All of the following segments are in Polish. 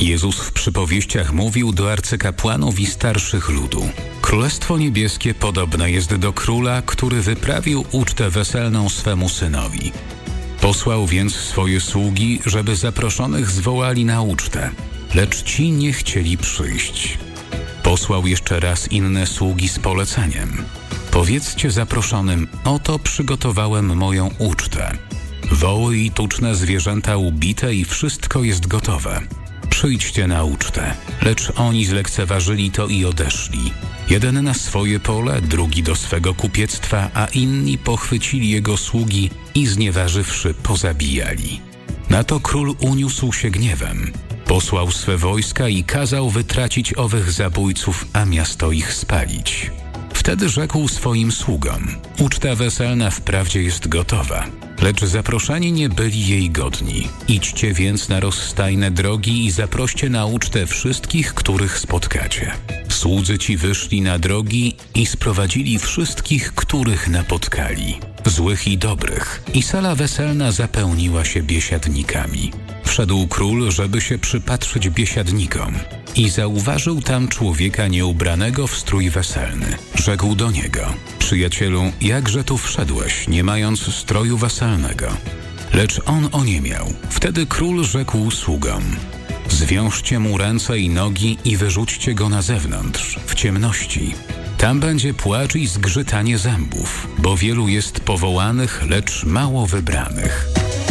Jezus w przypowieściach mówił do arcykapłanów i starszych ludu: Królestwo Niebieskie podobne jest do króla, który wyprawił ucztę weselną swemu synowi. Posłał więc swoje sługi, żeby zaproszonych zwołali na ucztę, lecz ci nie chcieli przyjść. Posłał jeszcze raz inne sługi z poleceniem: Powiedzcie zaproszonym, oto przygotowałem moją ucztę. Woły i tuczne zwierzęta ubite i wszystko jest gotowe. Przyjdźcie na ucztę. Lecz oni zlekceważyli to i odeszli. Jeden na swoje pole, drugi do swego kupiectwa, a inni pochwycili jego sługi i znieważywszy pozabijali. Na to król uniósł się gniewem. Posłał swe wojska i kazał wytracić owych zabójców, a miasto ich spalić. Wtedy rzekł swoim sługom: Uczta weselna wprawdzie jest gotowa, lecz zaproszeni nie byli jej godni. Idźcie więc na rozstajne drogi i zaproście na ucztę wszystkich, których spotkacie. Słudzy ci wyszli na drogi i sprowadzili wszystkich, których napotkali, złych i dobrych, i sala weselna zapełniła się biesiadnikami. Wszedł król, żeby się przypatrzyć biesiadnikom, i zauważył tam człowieka nieubranego w strój weselny. Rzekł do niego: Przyjacielu, jakże tu wszedłeś, nie mając stroju weselnego? Lecz on oniemiał. Wtedy król rzekł sługom: Zwiążcie mu ręce i nogi i wyrzućcie go na zewnątrz, w ciemności. Tam będzie płacz i zgrzytanie zębów, bo wielu jest powołanych, lecz mało wybranych.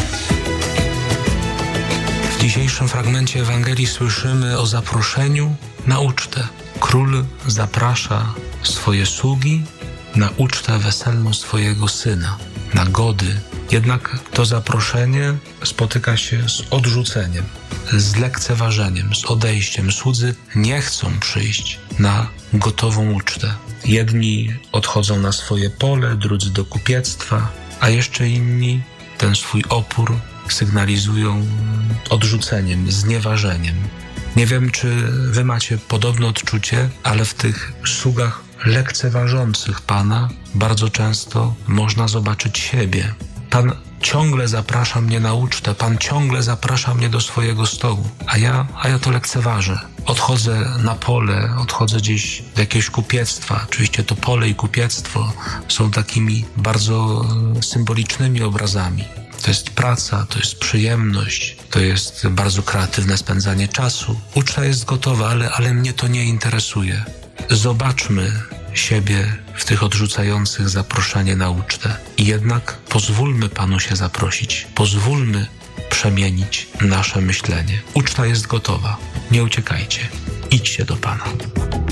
W dzisiejszym fragmencie Ewangelii słyszymy o zaproszeniu na ucztę. Król zaprasza swoje sługi na ucztę weselną swojego syna, na gody. Jednak to zaproszenie spotyka się z odrzuceniem, z lekceważeniem, z odejściem. Słudzy nie chcą przyjść na gotową ucztę. Jedni odchodzą na swoje pole, drudzy do kupiectwa, a jeszcze inni ten swój opór sygnalizują odrzuceniem, znieważeniem. Nie wiem, czy wy macie podobne odczucie, ale w tych sługach lekceważących Pana bardzo często można zobaczyć siebie. Pan ciągle zaprasza mnie na ucztę, Pan ciągle zaprasza mnie do swojego stołu, a ja to lekceważę. Odchodzę na pole, odchodzę gdzieś do jakiegoś kupiectwa. Oczywiście to pole i kupiectwo są takimi bardzo symbolicznymi obrazami. To jest praca, to jest przyjemność, to jest bardzo kreatywne spędzanie czasu. Uczta jest gotowa, ale mnie to nie interesuje. Zobaczmy siebie w tych odrzucających zaproszenie na ucztę. I jednak pozwólmy Panu się zaprosić. Pozwólmy przemienić nasze myślenie. Uczta jest gotowa. Nie uciekajcie. Idźcie do Pana.